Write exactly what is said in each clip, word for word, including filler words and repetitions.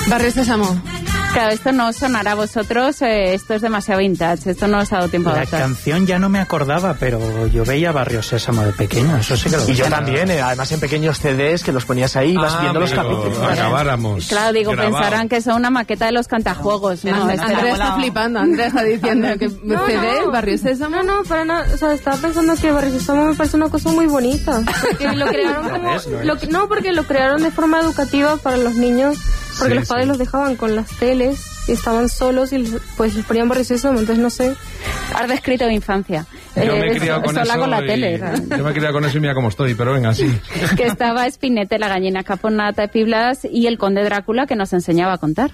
Barrio Sésamo. Claro, esto no sonará a vosotros, eh, esto es demasiado vintage, esto no os ha dado tiempo a La adaptar. canción ya no me acordaba, pero yo veía Barrio Sésamo de pequeño, eso sí que lo Y yo veía. también, eh, además en pequeños C Ds que los ponías ahí y vas Ah, viendo los amigo, capítulos. acabáramos. Claro, digo, grabado. pensarán que son una maqueta de los cantajuegos. No, No, es que Andrea la está bola- flipando, Andrea está diciendo que No, C D, no. Barrio Sésamo. No, no, para nada. O sea, estaba pensando que Barrio Sésamo me parece una cosa muy bonita. Porque lo crearon como... es, no es. lo que- no, porque lo crearon de forma educativa para los niños. Porque Sí, los padres sí. los dejaban con las teles y estaban solos y les- pues les ponían Barrio Sésamo. Entonces, no sé. Has descrito mi infancia. Yo me he Eh, criado con sola eso con la y- tele. Yo me he criado con eso y mira cómo estoy, pero venga, sí. Que estaba Spinete, la gallina caponata de Piblas y el conde Drácula que nos enseñaba a contar.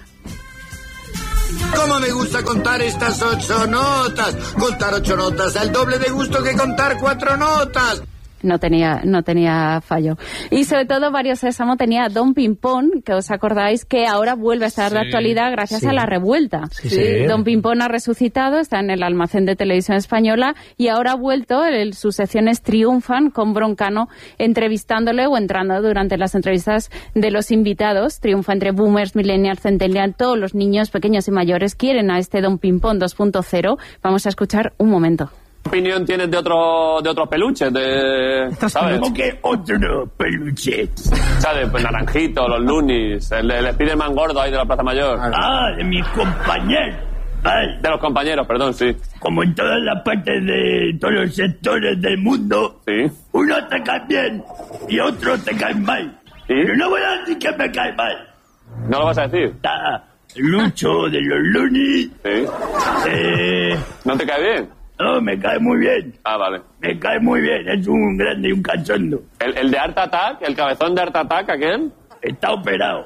¿Cómo me gusta contar estas ocho notas? Contar ocho notas da el doble de gusto que contar cuatro notas. No tenía, no tenía fallo. Y sobre todo, Barrio Sésamo tenía a Don Pimpón, que os acordáis que ahora vuelve a estar de Sí, actualidad gracias sí. a la revuelta. Sí, sí. Don Pimpón ha resucitado, está en el almacén de televisión española y ahora ha vuelto, el- sus secciones triunfan con Broncano entrevistándole o entrando durante las entrevistas de los invitados. Triunfa entre boomers, millennials, centennials, todos los niños, pequeños y mayores quieren a este Don Pimpón dos punto cero. Vamos a escuchar un momento. ¿Qué opinión tienes de otro de otros peluches? De, ¿sabes? ¿Cómo que otro peluche? ¿Sabes? Pues Naranjito, los Loonies, el, el Spiderman gordo ahí de la Plaza Mayor. Ah, de mis compañeros. Vale. De los compañeros, perdón, sí. Como en todas las partes de todos los sectores del mundo, Sí. uno te cae bien y otro te cae mal. ¿Sí? Pero no voy a decir que me cae mal. ¿No lo vas a decir? Está Lucho de los Looney. Sí. Eh, ¿No te cae bien? no, me cae muy bien. Ah, vale. Me cae muy bien. Es un grande y un cachondo. ¿El, el de Art Attack? ¿El cabezón de Art Attack, aquel? Está operado.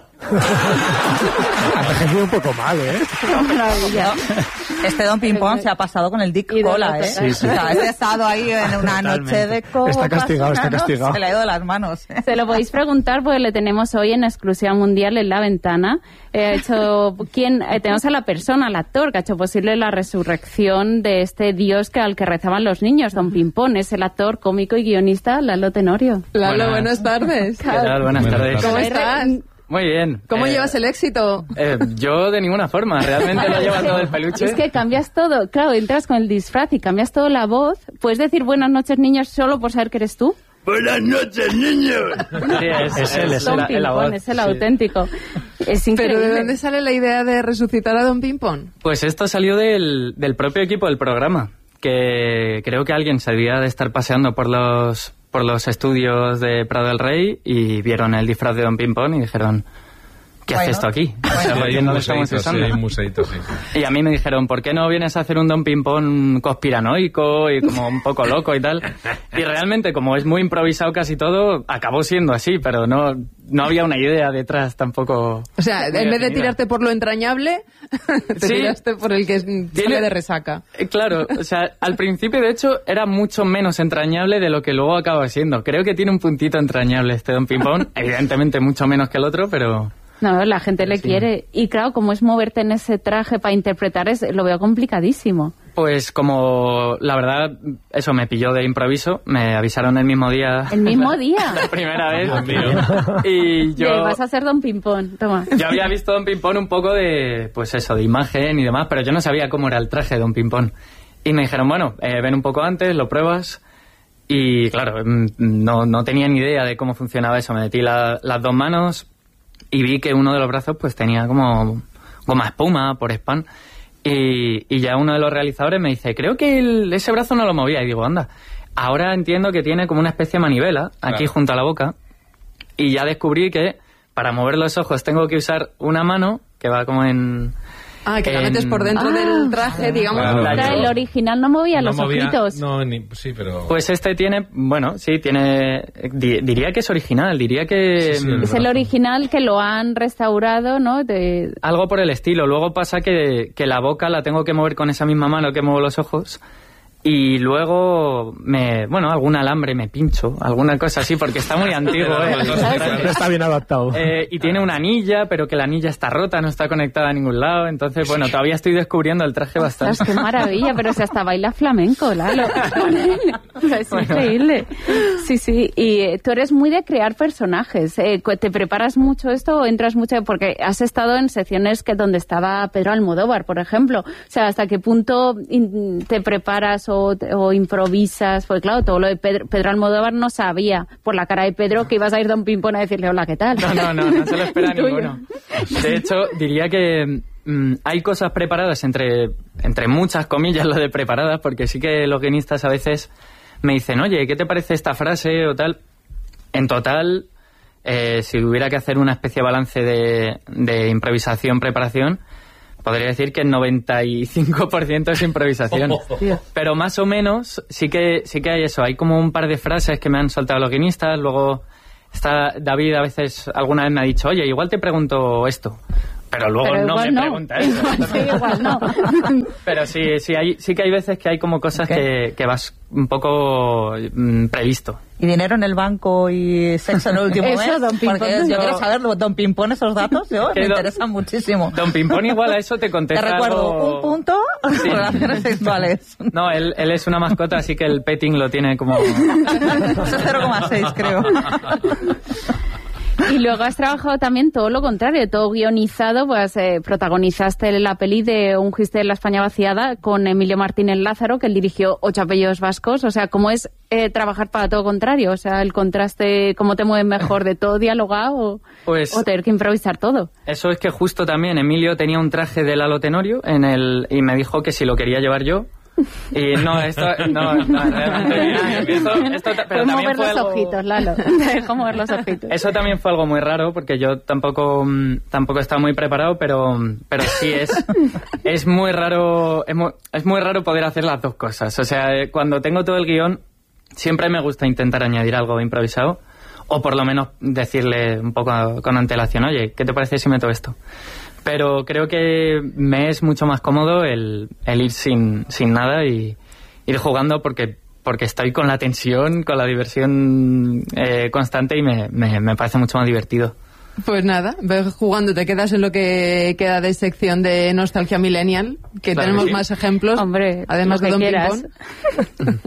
Ha envejecido un poco mal, ¿eh? Este Don Pimpón se ha pasado con el Dick Y de Cola, lo ¿eh? que- O sea, he estado ahí en una noche de copas. Está castigado, una está noche- castigado. Se le ha ido de las manos. ¿eh? Se lo podéis preguntar porque le tenemos hoy en exclusiva mundial en La Ventana. Eh, ha hecho, ¿quién? Eh, tenemos a la persona, al actor, que ha hecho posible la resurrección de este dios que, al que rezaban los niños, Don Pimpón. Es el actor, cómico y guionista Lalo Tenorio. Lalo, Buenas. buenas tardes. ¿Qué tal? Buenas Buenas tardes. tardes. ¿Cómo estás? Muy bien. ¿Cómo Eh, llevas el éxito? eh, yo de ninguna forma, realmente lo lleva todo el peluche. Es que cambias todo. Claro, entras con el disfraz y cambias todo la voz. Puedes decir buenas noches, niños, solo por saber que eres tú. Buenas noches, niños. Sí, es, es él, es Don el, el la voz. Pimpón, es el Sí. auténtico. Es ¿Pero increíble. de dónde sale la idea de resucitar a Don Pimpón? Pues esto salió del, del propio equipo del programa, que creo que alguien se debía de estar paseando por los por los estudios de Prado del Rey y vieron el disfraz de Don Pimpón y dijeron, ¿qué hace Bueno, esto aquí? O sea, Sí, ¿por hay qué un no lo estamos museíto, sí, usando? hay un museíto, sí, sí. Y a mí me dijeron, ¿por qué no vienes a hacer un Don Pimpón conspiranoico y como un poco loco y tal? Y realmente, como es muy improvisado casi todo, acabó siendo así, pero no, no había una idea detrás tampoco. O sea, muy en vez de definida. tirarte por lo entrañable, te Sí. tiraste por el que sale de resaca. Eh, Claro, o sea, al principio de hecho era mucho menos entrañable de lo que luego acaba siendo. Creo que tiene un puntito entrañable este Don Pimpón, evidentemente mucho menos que el otro, pero... No, la gente le Sí. quiere. Y claro, como es moverte en ese traje para interpretar, es, lo veo complicadísimo. Pues como la verdad, eso me pilló de improviso, me avisaron el mismo día. El mismo día. La primera vez. Dios mío. Y yo... De, vas a ser Don Pimpón, toma. Yo había visto Don Pimpón un poco de, pues eso, de imagen y demás, pero yo no sabía cómo era el traje de Don Pimpón. Y me dijeron, bueno, eh, ven un poco antes, lo pruebas. Y claro, mm, no, no tenía ni idea de cómo funcionaba eso. Me metí la- las dos manos y vi que uno de los brazos pues tenía como goma espuma por spam. Y, y ya uno de los realizadores me dice, creo que el- ese brazo no lo movía. Y digo, anda, ahora entiendo que tiene como una especie de manivela aquí Claro. junto a la boca. Y ya descubrí que para mover los ojos tengo que usar una mano que va como en... Ah, que la en- metes por dentro Ah. del traje, digamos. Claro. Claro, el original no movía No los movía- ojitos. No, ni, sí, pero... Pues este tiene, bueno, sí, tiene... di- diría que es original, diría que... Sí, sí, mm, Es el original que lo han restaurado, ¿no? De... algo por el estilo. Luego pasa que, que la boca la tengo que mover con esa misma mano que muevo los ojos. Y luego, me bueno, algún alambre me pincho, alguna cosa así, porque está muy antiguo, ¿eh? Está bien adaptado. Eh, y tiene una anilla, pero que la anilla está rota, no está conectada a ningún lado. Entonces, bueno, todavía estoy descubriendo el traje bastante. Ostras, qué maravilla, pero si hasta baila flamenco, Lalo. O sea, es bueno. Increíble. Sí, sí. Y eh, tú eres muy de crear personajes. Eh, ¿Te preparas mucho esto o entras mucho? Porque has estado en secciones que donde estaba Pedro Almodóvar, por ejemplo. O sea, ¿hasta qué punto in, te preparas o, o improvisas? Porque claro, todo lo de Pedro, Pedro Almodóvar no sabía por la cara de Pedro que ibas a ir Don Pimpón a decirle hola, ¿qué tal? No, no, no, no se lo espera ninguno. De hecho, diría que mm, hay cosas preparadas, entre, entre muchas comillas lo de preparadas, porque sí que los guionistas a veces me dicen, oye, ¿qué te parece esta frase o tal? En total, eh, si hubiera que hacer una especie de balance de, de improvisación, preparación, podría decir que el noventa y cinco por ciento es improvisación. Pero más o menos sí que sí que hay eso. Hay como un par de frases que me han soltado los guionistas. Luego está David, a veces, alguna vez me ha dicho, oye, igual te pregunto esto. Pero luego Pero no me no. pregunta eso. Igual sí, igual no. Pero sí, sí, hay, sí que hay veces que hay como cosas que, que vas un poco mm, previsto. ¿Y dinero en el banco y sexo en el último Eso, mes? Don Pimpón. Porque yo No. quiero saberlo. Don Pimpón, esos datos, yo, me Que don- interesan muchísimo. Don Pimpón igual a eso te Te contesta recuerdo, algo- un punto, Sí. relaciones sexuales. No, él, él es una mascota, así que el petting lo tiene como... Eso es cero coma seis, creo. Y luego has trabajado también todo lo contrario, todo guionizado, pues eh, protagonizaste la peli de Un Giste de la España vaciada con Emilio Martínez Lázaro, que él dirigió Ocho apellidos vascos. O sea, ¿cómo es eh, trabajar para todo contrario? O sea, el contraste, ¿cómo te mueves mejor de todo dialogado o, Pues- o tener que improvisar todo? Eso es que justo también Emilio tenía un traje de Lalo Tenorio en el, y me dijo que si lo quería llevar yo. Y no, esto, no, no, realmente, esto, esto, pero Puedes también mover fue los algo, ojitos, Lalo. Te dejo mover los ojitos. eso también fue algo muy raro, porque yo tampoco, mm, tampoco estaba muy preparado, pero, pero sí es, es muy raro, es muy, es muy raro poder hacer las dos cosas. O sea, eh, cuando tengo todo el guión, siempre me gusta intentar añadir algo improvisado, o por lo menos decirle un poco con antelación, oye, ¿qué te parece si meto esto? Pero creo que me es mucho más cómodo el, el ir sin, sin nada y ir jugando porque, porque estoy con la tensión, con la diversión eh, constante y me, me, me parece mucho más divertido. Pues nada, ves jugando, te quedas en lo que queda de sección de Nostalgia Millennial, que Claro tenemos que sí. más ejemplos, Hombre, además lo de que Don quieras. Pimpón.